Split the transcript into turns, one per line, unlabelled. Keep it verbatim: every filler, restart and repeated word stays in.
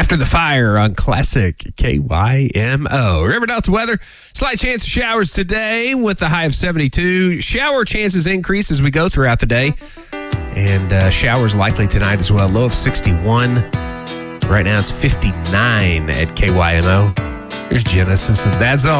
After the Fire on Classic K Y M O. Remember Delta weather. Slight chance of showers today with a high of seventy-two. Shower chances increase as we go throughout the day. And uh, showers likely tonight as well. Low of sixty-one. Right now it's fifty-nine at K Y M O. Here's Genesis, and that's all.